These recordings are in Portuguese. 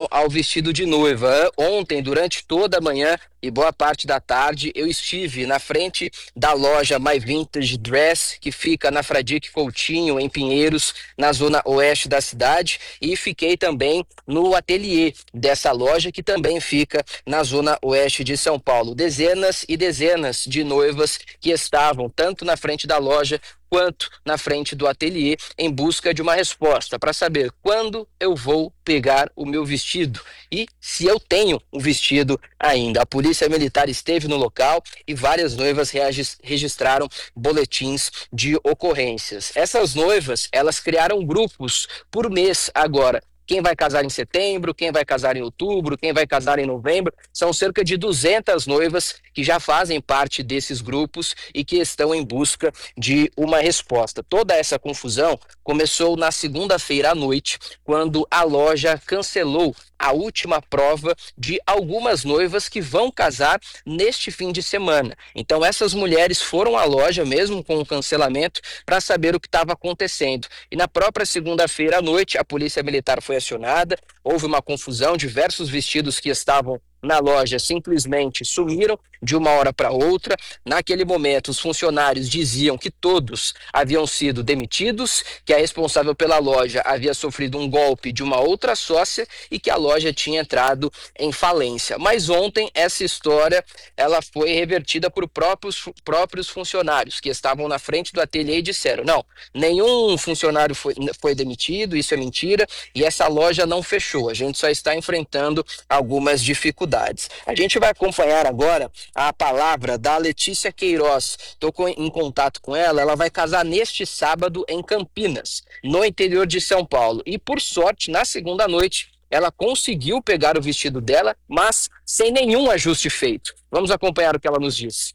ao vestido de noiva. Ontem, durante toda a manhã e boa parte da tarde, eu estive na frente da loja My Vintage Dress, que fica na Fradique Coutinho, em Pinheiros, na zona oeste da cidade, e fiquei também no ateliê dessa loja, que também fica na zona oeste de São Paulo. Dezenas e dezenas de noivas que estavam tanto na frente da loja quanto na frente do ateliê em busca de uma resposta para saber quando eu vou pegar o meu vestido e se eu tenho o vestido ainda. A Polícia Militar esteve no local e várias noivas registraram boletins de ocorrências. Essas noivas, elas criaram grupos por mês agora. Quem vai casar em setembro, quem vai casar em outubro, quem vai casar em novembro. São cerca de 200 noivas que já fazem parte desses grupos e que estão em busca de uma resposta. Toda essa confusão começou na segunda-feira à noite, quando a loja cancelou a última prova de algumas noivas que vão casar neste fim de semana. Então essas mulheres foram à loja, mesmo com o cancelamento, para saber o que estava acontecendo. E na própria segunda-feira à noite, a Polícia Militar foi acionada, houve uma confusão, diversos vestidos que estavam na loja simplesmente sumiram de uma hora para outra. Naquele momento, os funcionários diziam que todos haviam sido demitidos, que a responsável pela loja havia sofrido um golpe de uma outra sócia e que a loja tinha entrado em falência. Mas ontem essa história ela foi revertida por próprios funcionários que estavam na frente do ateliê e disseram: não, nenhum funcionário foi demitido, isso é mentira, e essa loja não fechou, a gente só está enfrentando algumas dificuldades. A gente vai acompanhar agora a palavra da Letícia Queiroz. Estou em contato com ela. Ela vai casar neste sábado em Campinas, no interior de São Paulo. E por sorte, na segunda noite, ela conseguiu pegar o vestido dela, mas sem nenhum ajuste feito. Vamos acompanhar o que ela nos disse.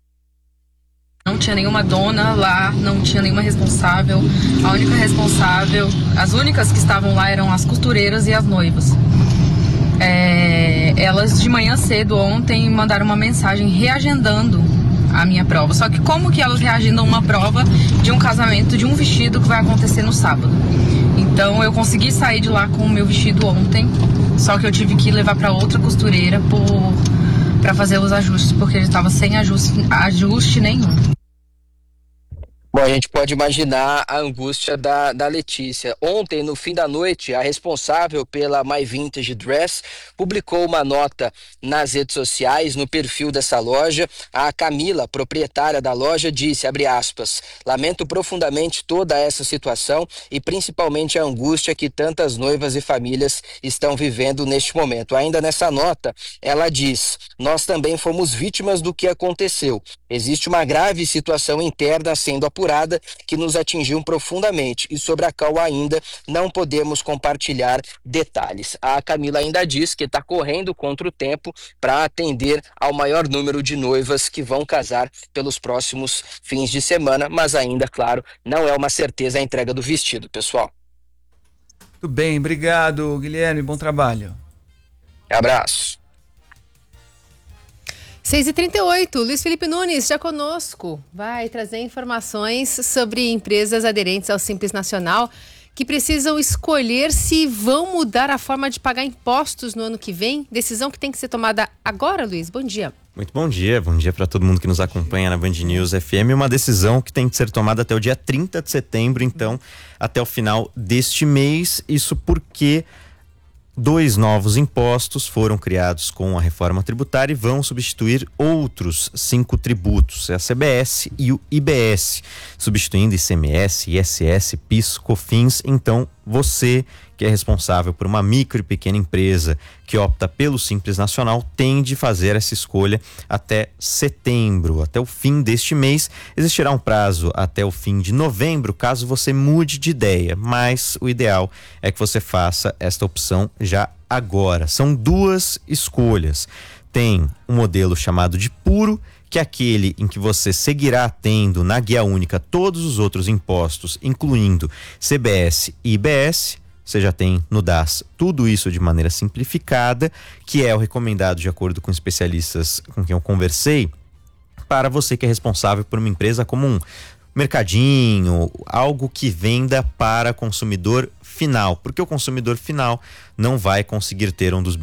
Não tinha nenhuma dona lá, não tinha nenhuma responsável. A única responsável, as únicas que estavam lá eram as costureiras e as noivas. Elas de manhã cedo ontem mandaram uma mensagem reagendando a minha prova. Só que como que elas reagendam uma prova de um casamento, de um vestido que vai acontecer no sábado? Então eu consegui sair de lá com o meu vestido ontem, só que eu tive que levar para outra costureira para fazer os ajustes, porque ele estava sem ajuste nenhum. Bom, a gente pode imaginar a angústia da Letícia. Ontem, no fim da noite, a responsável pela My Vintage Dress publicou uma nota nas redes sociais, no perfil dessa loja. A Camila, proprietária da loja, disse, abre aspas, lamento profundamente toda essa situação e principalmente a angústia que tantas noivas e famílias estão vivendo neste momento. Ainda nessa nota, ela diz, nós também fomos vítimas do que aconteceu. Existe uma grave situação interna sendo apurada que nos atingiu profundamente e sobre a qual ainda não podemos compartilhar detalhes. A Camila ainda diz que está correndo contra o tempo para atender ao maior número de noivas que vão casar pelos próximos fins de semana, mas ainda, claro, não é uma certeza a entrega do vestido, pessoal. Tudo bem, obrigado, Guilherme, bom trabalho. Abraço. 6h38, Luiz Felipe Nunes já conosco, vai trazer informações sobre empresas aderentes ao Simples Nacional que precisam escolher se vão mudar a forma de pagar impostos no ano que vem, decisão que tem que ser tomada agora, Luiz, bom dia. Muito bom dia para todo mundo que nos acompanha na Band News FM, uma decisão que tem que ser tomada até o dia 30 de setembro, então até o final deste mês, isso porque 2 novos impostos foram criados com a reforma tributária e vão substituir outros 5 tributos, a CBS e o IBS, substituindo ICMS, ISS, PIS, COFINS. Então, você que é responsável por uma micro e pequena empresa que opta pelo Simples Nacional tem de fazer essa escolha até setembro, até o fim deste mês. Existirá um prazo até o fim de novembro, caso você mude de ideia, mas o ideal é que você faça esta opção já agora. São 2 escolhas. Tem um modelo chamado de puro, que é aquele em que você seguirá tendo na guia única todos os outros impostos, incluindo CBS e IBS. Você já tem no DAS tudo isso de maneira simplificada, que é o recomendado de acordo com especialistas com quem eu conversei, para você que é responsável por uma empresa como um mercadinho, algo que venda para consumidor final, porque o consumidor final não vai conseguir ter um dos